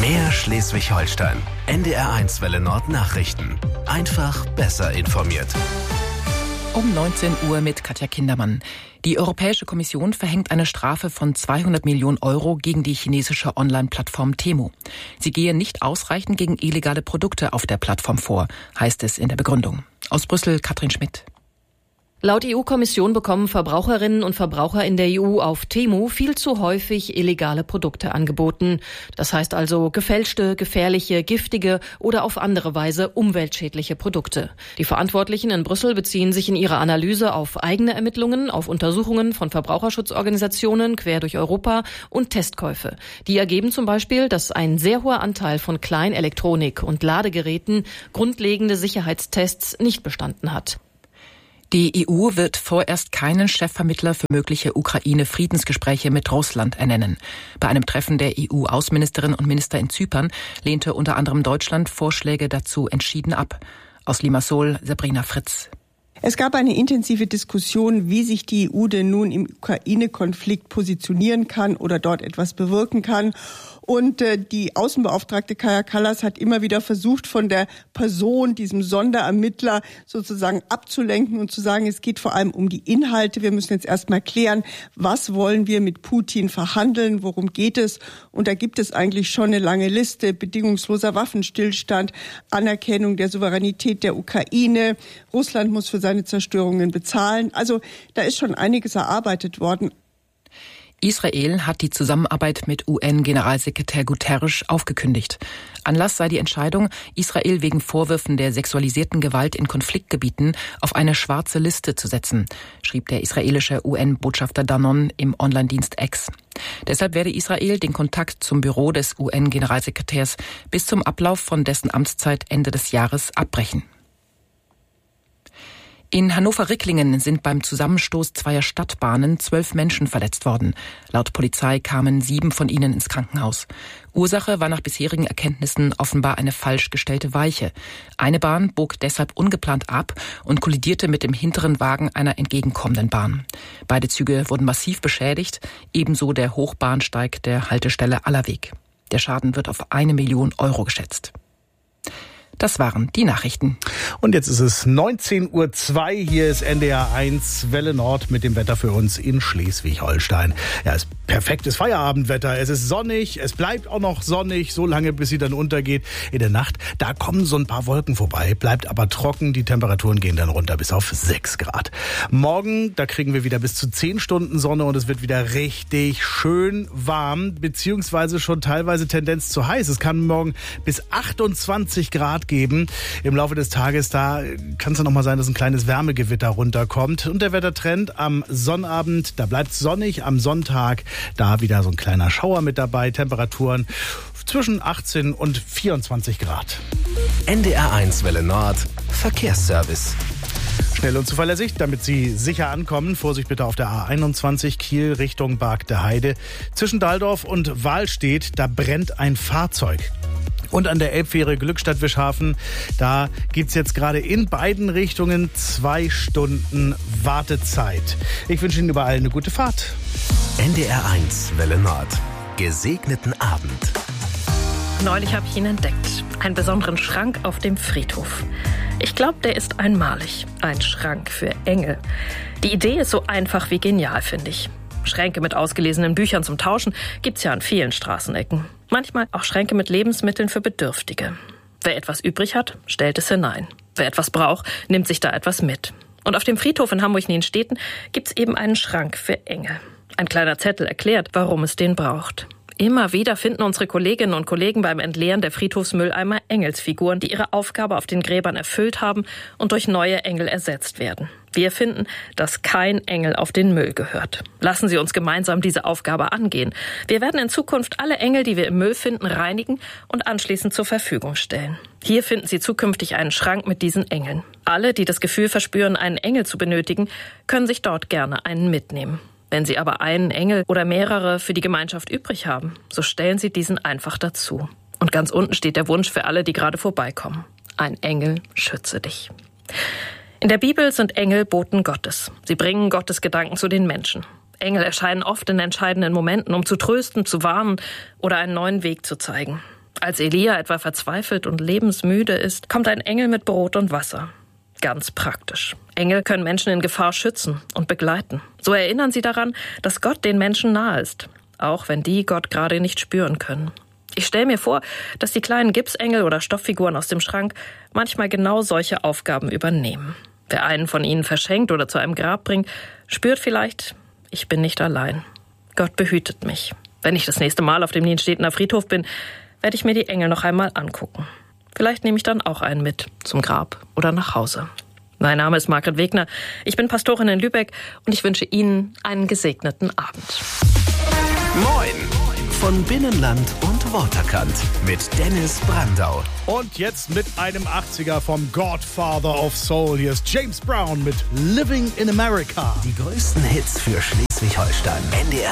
Mehr Schleswig-Holstein. NDR1 Welle Nord Nachrichten. Einfach besser informiert. Um 19 Uhr mit Katja Kindermann. Die Europäische Kommission verhängt eine Strafe von 200 Millionen Euro gegen die chinesische Online-Plattform Temu. Sie gehe nicht ausreichend gegen illegale Produkte auf der Plattform vor, heißt es in der Begründung. Aus Brüssel Katrin Schmidt. Laut EU-Kommission bekommen Verbraucherinnen und Verbraucher in der EU auf Temu viel zu häufig illegale Produkte angeboten. Das heißt also gefälschte, gefährliche, giftige oder auf andere Weise umweltschädliche Produkte. Die Verantwortlichen in Brüssel beziehen sich in ihrer Analyse auf eigene Ermittlungen, auf Untersuchungen von Verbraucherschutzorganisationen quer durch Europa und Testkäufe. Die ergeben zum Beispiel, dass ein sehr hoher Anteil von Kleinelektronik und Ladegeräten grundlegende Sicherheitstests nicht bestanden hat. Die EU wird vorerst keinen Chefvermittler für mögliche Ukraine-Friedensgespräche mit Russland ernennen. Bei einem Treffen der EU-Außenministerinnen und Minister in Zypern lehnte unter anderem Deutschland Vorschläge dazu entschieden ab. Aus Limassol Sabrina Fritz. Es gab eine intensive Diskussion, wie sich die EU denn nun im Ukraine-Konflikt positionieren kann oder dort etwas bewirken kann. Und die Außenbeauftragte Kaja Kallas hat immer wieder versucht, von der Person, diesem Sonderermittler sozusagen abzulenken und zu sagen, es geht vor allem um die Inhalte. Wir müssen jetzt erstmal klären, was wollen wir mit Putin verhandeln, worum geht es? Und da gibt es eigentlich schon eine lange Liste: bedingungsloser Waffenstillstand, Anerkennung der Souveränität der Ukraine, Russland muss für seine Zerstörungen bezahlen. Also da ist schon einiges erarbeitet worden. Israel hat die Zusammenarbeit mit UN-Generalsekretär Guterres aufgekündigt. Anlass sei die Entscheidung, Israel wegen Vorwürfen der sexualisierten Gewalt in Konfliktgebieten auf eine schwarze Liste zu setzen, schrieb der israelische UN-Botschafter Danon im Online-Dienst X. Deshalb werde Israel den Kontakt zum Büro des UN-Generalsekretärs bis zum Ablauf von dessen Amtszeit Ende des Jahres abbrechen. In Hannover-Ricklingen sind beim Zusammenstoß zweier Stadtbahnen 12 Menschen verletzt worden. Laut Polizei kamen 7 von ihnen ins Krankenhaus. Ursache war nach bisherigen Erkenntnissen offenbar eine falsch gestellte Weiche. Eine Bahn bog deshalb ungeplant ab und kollidierte mit dem hinteren Wagen einer entgegenkommenden Bahn. Beide Züge wurden massiv beschädigt, ebenso der Hochbahnsteig der Haltestelle Allerweg. Der Schaden wird auf 1 Million Euro geschätzt. Das waren die Nachrichten. Und jetzt ist es 19:02 Uhr. Hier ist NDR1 Welle Nord mit dem Wetter für uns in Schleswig-Holstein. Ja, es ist perfektes Feierabendwetter. Es ist sonnig, es bleibt auch noch sonnig, so lange bis sie dann untergeht. In der Nacht, da kommen so ein paar Wolken vorbei, bleibt aber trocken. Die Temperaturen gehen dann runter bis auf 6 Grad. Morgen, da kriegen wir wieder bis zu 10 Stunden Sonne und es wird wieder richtig schön warm, beziehungsweise schon teilweise Tendenz zu heiß. Es kann morgen bis 28 Grad geben. Im Laufe des Tages, da kann es dann noch mal sein, dass ein kleines Wärmegewitter runterkommt. Und der Wettertrend am Sonnabend, da bleibt es sonnig. Am Sonntag, da wieder so ein kleiner Schauer mit dabei. Temperaturen zwischen 18 und 24 Grad. NDR1 Welle Nord Verkehrsservice. Schnell und zuverlässig, damit Sie sicher ankommen. Vorsicht bitte auf der A21 Kiel Richtung Bargte Heide. Zwischen Dahldorf und Wahlstedt, da brennt ein Fahrzeug. Und an der Elbfähre Glückstadt-Wischhafen, da gibt's jetzt gerade in beiden Richtungen 2 Stunden Wartezeit. Ich wünsche Ihnen überall eine gute Fahrt. NDR1 Welle Nord. Gesegneten Abend. Neulich habe ich ihn entdeckt. Einen besonderen Schrank auf dem Friedhof. Ich glaube, der ist einmalig. Ein Schrank für Engel. Die Idee ist so einfach wie genial, finde ich. Schränke mit ausgelesenen Büchern zum Tauschen gibt's ja an vielen Straßenecken. Manchmal auch Schränke mit Lebensmitteln für Bedürftige. Wer etwas übrig hat, stellt es hinein. Wer etwas braucht, nimmt sich da etwas mit. Und auf dem Friedhof in Hamburg-Nienstedten gibt's eben einen Schrank für Engel. Ein kleiner Zettel erklärt, warum es den braucht. Immer wieder finden unsere Kolleginnen und Kollegen beim Entleeren der Friedhofsmülleimer Engelsfiguren, die ihre Aufgabe auf den Gräbern erfüllt haben und durch neue Engel ersetzt werden. Wir finden, dass kein Engel auf den Müll gehört. Lassen Sie uns gemeinsam diese Aufgabe angehen. Wir werden in Zukunft alle Engel, die wir im Müll finden, reinigen und anschließend zur Verfügung stellen. Hier finden Sie zukünftig einen Schrank mit diesen Engeln. Alle, die das Gefühl verspüren, einen Engel zu benötigen, können sich dort gerne einen mitnehmen. Wenn Sie aber einen Engel oder mehrere für die Gemeinschaft übrig haben, so stellen Sie diesen einfach dazu. Und ganz unten steht der Wunsch für alle, die gerade vorbeikommen. Ein Engel schütze dich. In der Bibel sind Engel Boten Gottes. Sie bringen Gottes Gedanken zu den Menschen. Engel erscheinen oft in entscheidenden Momenten, um zu trösten, zu warnen oder einen neuen Weg zu zeigen. Als Elia etwa verzweifelt und lebensmüde ist, kommt ein Engel mit Brot und Wasser. Ganz praktisch. Engel können Menschen in Gefahr schützen und begleiten. So erinnern sie daran, dass Gott den Menschen nahe ist, auch wenn die Gott gerade nicht spüren können. Ich stelle mir vor, dass die kleinen Gipsengel oder Stofffiguren aus dem Schrank manchmal genau solche Aufgaben übernehmen. Wer einen von ihnen verschenkt oder zu einem Grab bringt, spürt vielleicht, ich bin nicht allein. Gott behütet mich. Wenn ich das nächste Mal auf dem Nienstedtener Friedhof bin, werde ich mir die Engel noch einmal angucken. Vielleicht nehme ich dann auch einen mit zum Grab oder nach Hause. Mein Name ist Margret Wegner. Ich bin Pastorin in Lübeck und ich wünsche Ihnen einen gesegneten Abend. Moin von Binnenland und Waterkant mit Dennis Brandau. Und jetzt mit einem 80er vom Godfather of Soul. Hier ist James Brown mit Living in America. Die größten Hits für Schleswig-Holstein. NDR